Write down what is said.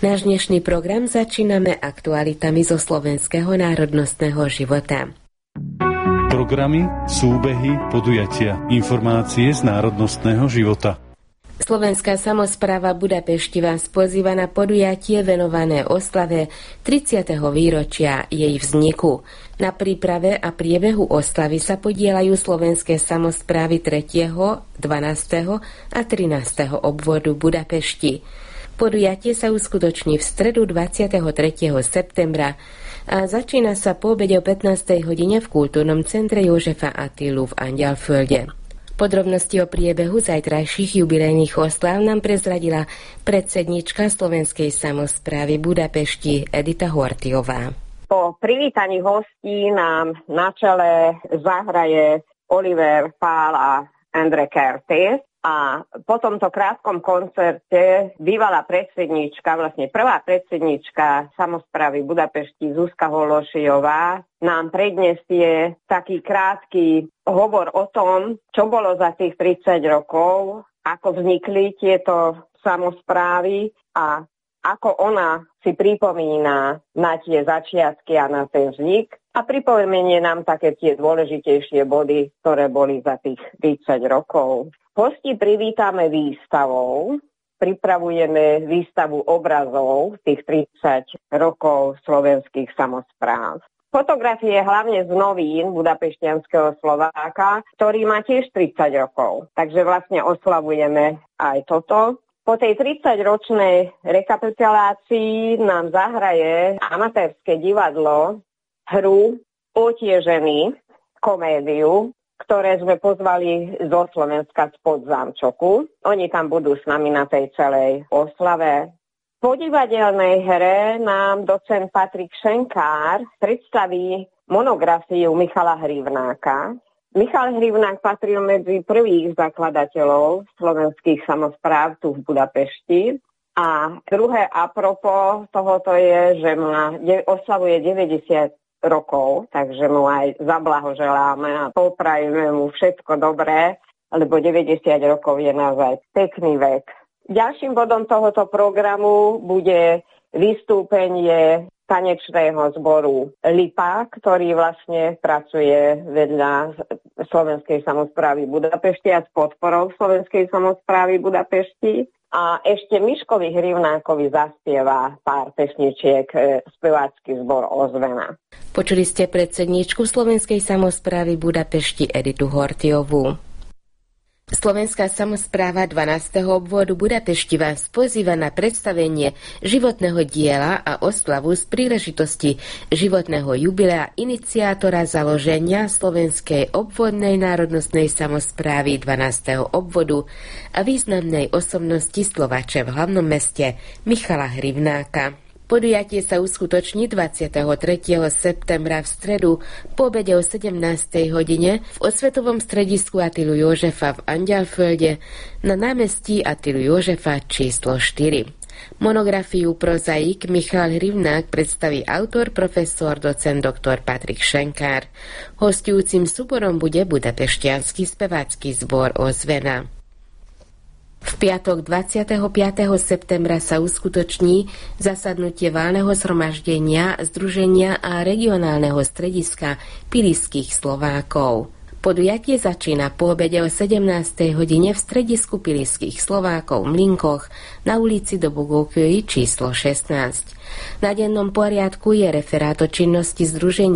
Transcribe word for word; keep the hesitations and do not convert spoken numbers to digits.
Náš dnešný program začíname aktualitami zo slovenského národnostného života. Programy, súbehy, podujatia, informácie z národnostného života. Slovenská samospráva Budapešti vás pozýva na podujatie venované oslave tridsiateho výročia jej vzniku. Na príprave a priebehu oslavy sa podieľajú slovenské samosprávy tretieho, dvanásteho a trinásteho obvodu Budapešti. Podujatie sa uskutoční v stredu dvadsiateho tretieho septembra a začína sa po obede o pätnástej hodine v kultúrnom centre Jožefa Attilu v Angyalfölde. Podrobnosti o priebehu zajtrajších jubilejných oslav nám prezradila predsednička Slovenskej samosprávy Budapešti Edita Horthyová. Po privítaní hostí nám na čele zahraje Oliver Pál a Endre Kertész. A po tomto krátkom koncerte bývalá predsednička, vlastne prvá predsednička samosprávy Budapešti Zuzka Hološijová nám predniesie taký krátky hovor o tom, čo bolo za tých tridsať rokov, ako vznikli tieto samosprávy a ako ona si pripomína na tie začiatky a na ten vznik a pripomenie nám také tie dôležitejšie body, ktoré boli za tých tridsať rokov. Hosti privítame výstavou. Pripravujeme výstavu obrazov tých tridsať rokov slovenských samospráv. Fotografie hlavne z novín Budapešťanského Slováka, ktorý má tiež tridsať rokov. Takže vlastne oslavujeme aj toto. Po tej tridsaťročnej rekapitulácii nám zahraje amatérske divadlo hru Otiežený, komédiu, ktoré sme pozvali zo Slovenska spod Zámčoku. Oni tam budú s nami na tej celej oslave. Po divadelnej hre nám docent Patrik Šenkár predstaví monografiu Michala Hrivnáka. Michal Hrivnák patril medzi prvých zakladateľov slovenských samospráv tu v Budapešti. A druhé apropo tohoto je, že má, oslavuje deväťdesiat rokov, takže mu aj zablahoželáme a poprajeme mu všetko dobré, lebo deväťdesiat rokov je naozaj pekný vek. Ďalším bodom tohoto programu bude vystúpenie tanečného zboru Lipa, ktorý vlastne pracuje vedľa Slovenskej samosprávy Budapešti a s podporou Slovenskej samosprávy Budapešti. A ešte Miškovi Hrivnákovi zaspieva pár pesničiek spevácky zbor Ozvena. Počuli ste predsedníčku Slovenskej samosprávy Budapešti Editu Horthyovú. Slovenská samospráva dvanásteho obvodu Budapešti vás pozýva na predstavenie životného diela a oslavu z príležitosti životného jubilea iniciátora založenia Slovenskej obvodnej národnostnej samosprávy dvanásteho obvodu a významnej osobnosti Slovače v hlavnom meste Michala Hrivnáka. Podujatie sa uskutoční dvadsiateho tretieho septembra v stredu po obede o sedemnástej hodine v osvetovom stredisku Attilu Jožefa v Angyalfölde na námestí Attilu Jožefa číslo štyri. Monografiu Prozaik Michal Hrivnák predstaví autor, profesor, docent doktor Patrik Šenkár. Hostujúcim súborom bude Budapešťanský spevácky zbor Ozvena. V piatok dvadsiateho piateho septembra sa uskutoční zasadnutie valného zhromaždenia, združenia a regionálneho strediska Pilisských Slovákov. Podujatie začína po obede o sedemnástej hodine v stredisku Pilisských Slovákov v Mlynkoch na ulici Dobogókői číslo šestnásť. Na dennom poriadku je referát o činnosti združenia